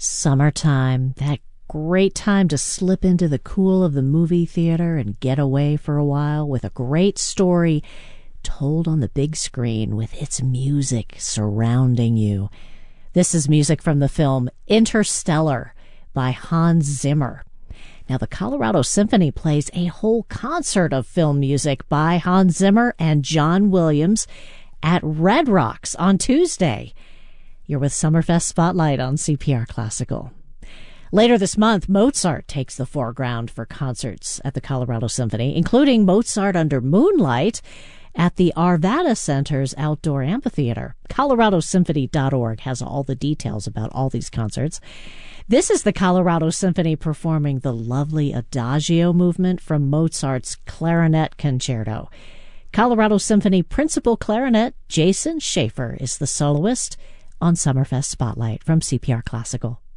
Summertime, that great time to slip into the cool of the movie theater and get away for a while with a great story told on the big screen with its music surrounding you. This is music from the film Interstellar by Hans Zimmer. Now, the Colorado Symphony plays a whole concert of film music by Hans Zimmer and John Williams at Red Rocks on Tuesday. You're with Summerfest Spotlight on CPR Classical. Later this month, Mozart takes the foreground for concerts at the Colorado Symphony, including Mozart Under Moonlight at the Arvada Center's Outdoor Amphitheater. ColoradoSymphony.org has all the details about all these concerts. This is the Colorado Symphony performing the lovely Adagio movement from Mozart's Clarinet Concerto. Colorado Symphony Principal Clarinet Jason Schaefer is the soloist on Summerfest Spotlight from CPR Classical.